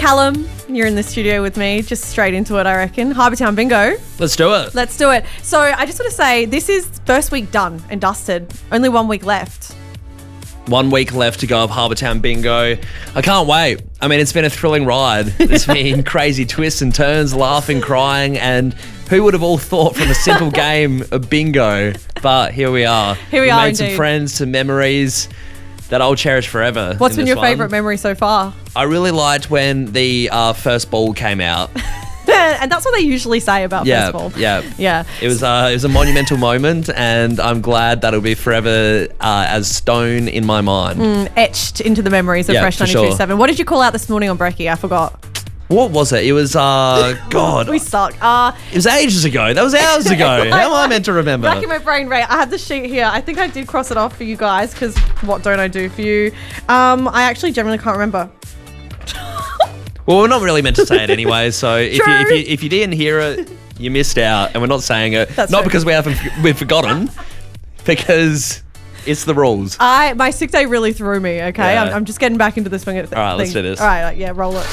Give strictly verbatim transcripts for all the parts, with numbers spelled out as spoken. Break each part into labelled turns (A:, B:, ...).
A: Callum, you're in the studio with me. Just straight into it, I reckon. Harbour Town Bingo.
B: Let's do it.
A: Let's do it. So I just want to say this is first week done and dusted. Only one week left.
B: One week left to go of Harbour Town Bingo. I can't wait. I mean, it's been a thrilling ride. It's been crazy twists and turns, laughing, crying, and who would have all thought from a simple game of bingo? But here we are.
A: Here we
B: We've
A: are,
B: made some
A: indeed.
B: friends, some memories that I'll cherish forever.
A: What's
B: in
A: been
B: this
A: your
B: one.
A: favourite memory so far?
B: I really liked when the uh, first ball came out.
A: And that's what they usually say about
B: Yeah,
A: festival.
B: yeah,
A: Yeah.
B: It was uh, it was a monumental moment, and I'm glad that it'll be forever uh, as stone in my mind.
A: Mm, etched into the memories of
B: Yeah,
A: Fresh
B: for
A: ninety-two point seven.
B: sure.
A: What did you call out this morning on Brekkie? I forgot.
B: What was it? It was uh, God.
A: We suck. Uh,
B: It was ages ago. That was hours ago. How am I meant to remember?
A: Back in my brain, Ray. I have the sheet here. I think I did cross it off for you guys because what don't I do for you? Um, I actually generally can't remember.
B: Well, we're not really meant to say it anyway. So if you,
A: True.
B: if you if you didn't hear it, you missed out, and we're not saying it.
A: That's
B: not
A: true.
B: because we haven't we've forgotten, because it's the rules.
A: I my sick day really threw me. Okay,
B: Yeah.
A: I'm, I'm just getting back into the swing of things.
B: All right, let's do this.
A: All right, like, yeah, roll it.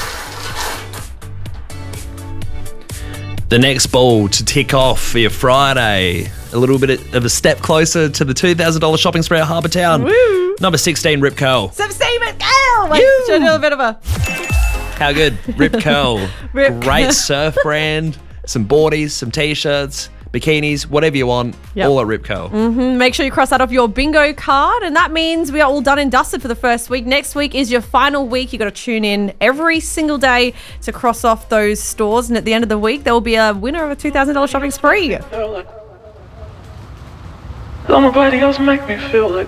B: The next ball to tick off for your Friday. A little bit of a step closer to the two thousand dollars shopping spree at Harbour Town.
A: Woo!
B: Number sixteen, Rip Curl.
A: Steve it, Gale. Wait,
B: You.
A: should I do a bit of a?
B: How good? Rip Curl.
A: Rip
B: Great surf brand. Some boardies, some t-shirts, bikinis, whatever you want.
A: Yep.
B: All at Rip Curl.
A: Mm, Make sure you cross that off your bingo card, and that means we are all done and dusted for the first week. Next week is your final week. You got to tune in every single day to cross off those stores, and at the end of the week, there will be a winner of a two thousand dollars shopping spree.
C: Feel like don't nobody else make me feel like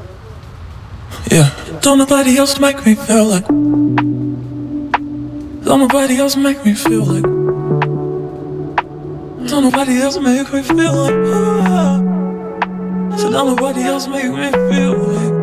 C: yeah don't nobody else make me feel like don't nobody else make me feel like don't nobody else make me feel like ah. So don't nobody else make me feel like